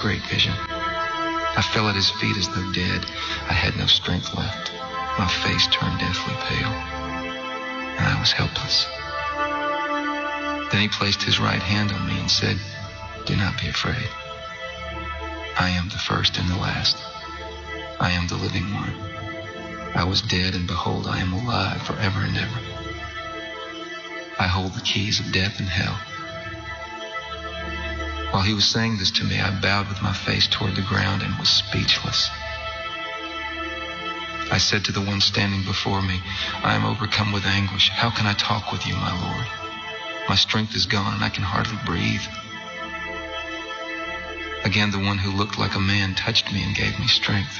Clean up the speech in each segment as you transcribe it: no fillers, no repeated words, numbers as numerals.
great vision. I fell at his feet as though dead. I had no strength left. My face turned deathly pale, and I was helpless. Then he placed his right hand on me and said, "Do not be afraid. I am the first and the last. I am the living one. I was dead, and behold, I am alive forever and ever. I hold the keys of death and hell." While he was saying this to me, I bowed with my face toward the ground and was speechless. I said to the one standing before me, "I am overcome with anguish. How can I talk with you, my Lord? My strength is gone and I can hardly breathe." Again, the one who looked like a man touched me and gave me strength.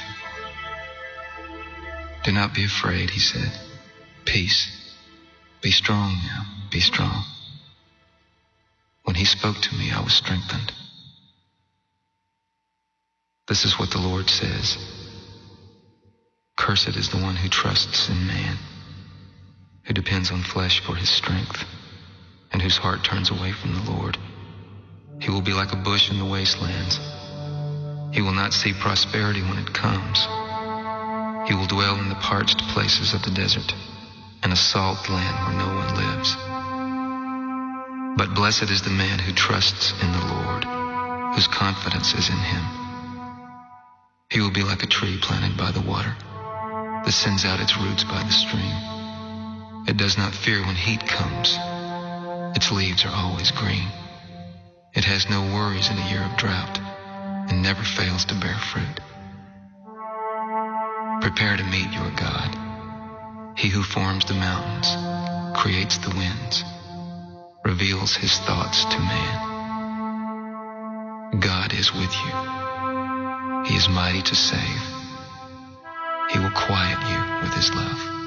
"Do not be afraid," he said. "Peace. Be strong now. Be strong." When he spoke to me, I was strengthened. This is what the Lord says. "Cursed is the one who trusts in man, who depends on flesh for his strength, and whose heart turns away from the Lord. He will be like a bush in the wastelands. He will not see prosperity when it comes. He will dwell in the parched places of the desert, in a salt land where no one lives. But blessed is the man who trusts in the Lord, whose confidence is in him. He will be like a tree planted by the water, that sends out its roots by the stream. It does not fear when heat comes. Its leaves are always green. It has no worries in a year of drought, and never fails to bear fruit. Prepare to meet your God. He who forms the mountains, creates the winds, reveals his thoughts to man. God is with you. He is mighty to save. He will quiet you with his love.